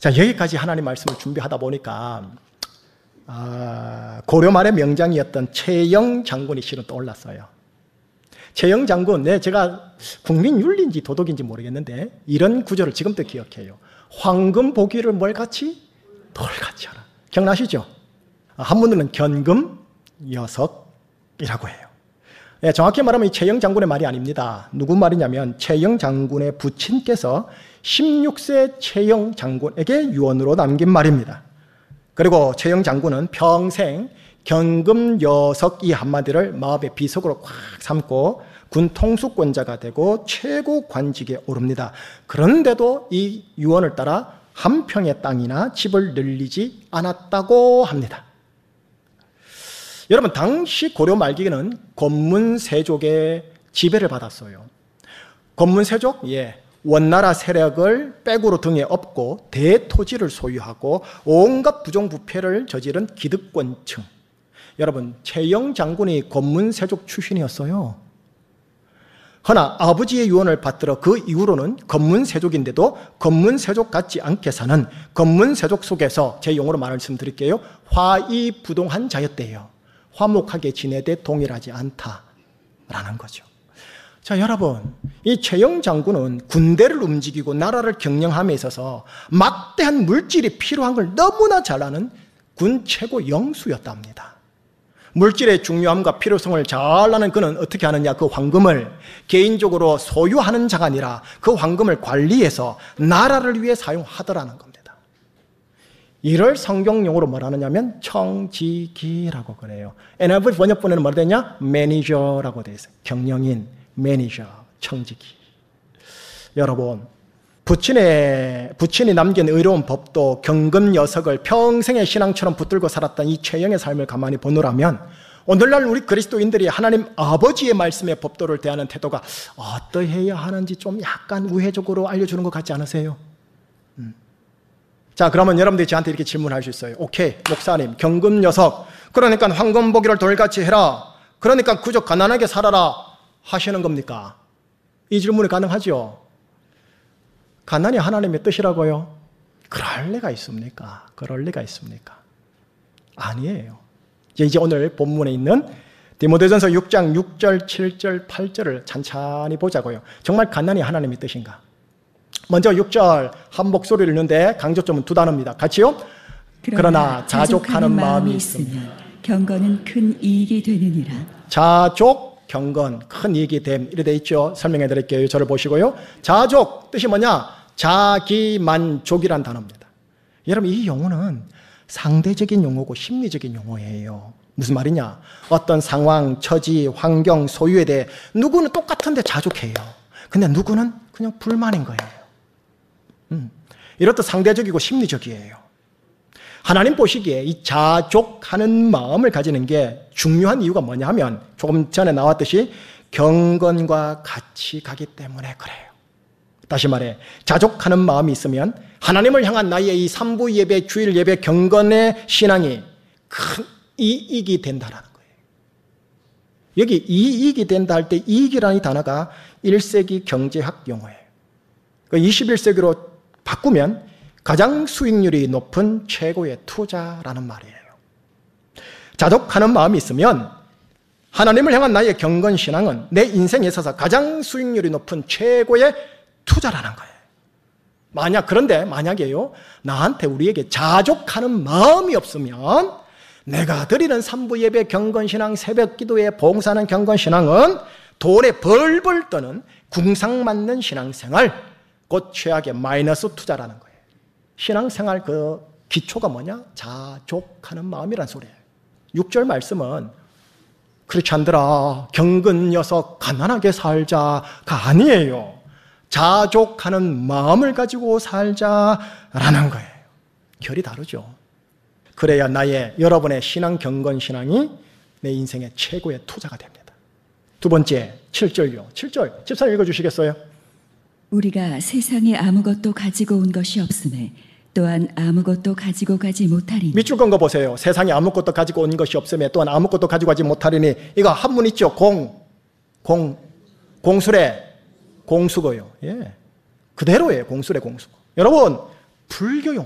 자, 여기까지 하나님 말씀을 준비하다 보니까 고려 말의 명장이었던 최영 장군이 실은 떠올랐어요. 최영 장군, 제가 국민윤리인지 도덕인지 모르겠는데 이런 구절을 지금도 기억해요. 황금 보기를 뭘 같이? 돌같이 하라. 기억나시죠? 한문으로는 견금 여석이라고 해요. 정확히 말하면 이 최영 장군의 말이 아닙니다. 누구 말이냐면 최영 장군의 부친께서 16세 최영 장군에게 유언으로 남긴 말입니다. 그리고 최영 장군은 평생 견금 여석 이 한마디를 마음의 비석으로 꽉 삼고 군 통수권자가 되고 최고 관직에 오릅니다. 그런데도 이 유언을 따라 한 평의 땅이나 집을 늘리지 않았다고 합니다. 여러분, 당시 고려 말기에는 권문세족의 지배를 받았어요. 권문세족? 원나라 세력을 백으로 등에 업고 대토지를 소유하고 온갖 부정부패를 저지른 기득권층. 여러분, 최영 장군이 권문세족 출신이었어요. 허나 아버지의 유언을 받들어 그 이후로는 권문세족인데도 권문세족 같지 않게 사는 권문세족 속에서 제 용어로 말씀드릴게요. 화이부동한 자였대요. 화목하게 지내되 동일하지 않다라는 거죠. 자, 여러분, 이 최영 장군은 군대를 움직이고 나라를 경영함에 있어서 막대한 물질이 필요한 걸 너무나 잘 아는 군 최고 영수였답니다. 물질의 중요함과 필요성을 잘 아는 그는 어떻게 하느냐? 그 황금을 개인적으로 소유하는 자가 아니라 그 황금을 관리해서 나라를 위해 사용하더라는 겁니다. 이를 성경용어로 뭐라 하느냐면 청지기라고 그래요. NIV 번역본에는 뭐라 되냐? 매니저라고 되어 있어요. 경영인, 매니저, 청지기. 여러분, 부친이 남긴 의로운 법도 경금여석을 평생의 신앙처럼 붙들고 살았던 이 최영의 삶을 가만히 보노라면 오늘날 우리 그리스도인들이 하나님 아버지의 말씀의 법도를 대하는 태도가 어떠해야 하는지 좀 약간 우회적으로 알려주는 것 같지 않으세요? 자, 그러면 여러분들이 저한테 이렇게 질문할 수 있어요. 오케이, 목사님, 경금여석, 그러니까 황금보기를 돌같이 해라, 그러니까 그저 가난하게 살아라 하시는 겁니까? 이 질문이 가능하죠? 가난이 하나님의 뜻이라고요? 그럴 리가 있습니까? 그럴 리가 있습니까? 아니에요. 이제 오늘 본문에 있는 디모데전서 6장 6절, 7절, 8절을 찬찬히 보자고요. 정말 가난이 하나님의 뜻인가? 먼저 6절 한 목소리를 읽는데 강조점은 두 단어입니다. 같이요? 그러나 자족하는 마음이 있으면 경건은 큰 이익이 되느니라. 자족, 경건, 큰 이익이 됨. 이래 돼 있죠. 설명해 드릴게요. 저를 보시고요. 자족, 뜻이 뭐냐? 자기만족이란 단어입니다. 여러분, 이 용어는 상대적인 용어고 심리적인 용어예요. 무슨 말이냐? 어떤 상황, 처지, 환경, 소유에 대해 누구는 똑같은데 자족해요. 근데 누구는 그냥 불만인 거예요. 이렇듯 상대적이고 심리적이에요. 하나님 보시기에 이 자족하는 마음을 가지는 게 중요한 이유가 뭐냐 하면 조금 전에 나왔듯이 경건과 같이 가기 때문에 그래요. 다시 말해, 자족하는 마음이 있으면 하나님을 향한 나의 이 삼부 예배, 주일 예배, 경건의 신앙이 큰 이익이 된다는 거예요. 여기 이익이 된다 할 때 이익이라는 단어가 1세기 경제학 용어예요. 21세기로 바꾸면 가장 수익률이 높은 최고의 투자라는 말이에요. 자족하는 마음이 있으면 하나님을 향한 나의 경건 신앙은 내 인생에 있어서 가장 수익률이 높은 최고의 투자라는 거예요. 그런데 만약에요, 나한테 우리에게 자족하는 마음이 없으면 내가 드리는 삼부 예배 경건신앙, 새벽 기도에 봉사하는 경건신앙은 돈에 벌벌 떠는 궁상맞는 신앙생활, 곧 최악의 마이너스 투자라는 거예요. 신앙생활 그 기초가 뭐냐? 자족하는 마음이란 소리예요. 6절 말씀은 크리스찬들아, 경건 녀석 가난하게 살자가 아니에요. 자족하는 마음을 가지고 살자라는 거예요. 결이 다르죠. 그래야 여러분의 신앙, 경건 신앙이 내 인생의 최고의 투자가 됩니다. 두 번째, 7절요. 7절, 집사님 읽어주시겠어요? 우리가 세상에 아무것도 가지고 온 것이 없음에 또한 아무것도 가지고 가지 못하리니. 밑줄 건 거 보세요. 세상에 아무것도 가지고 온 것이 없음에 또한 아무것도 가지고 가지 못하리니. 이거 한문 있죠? 공수래, 공수고요. 그대로예요. 공수래, 공수고. 여러분, 불교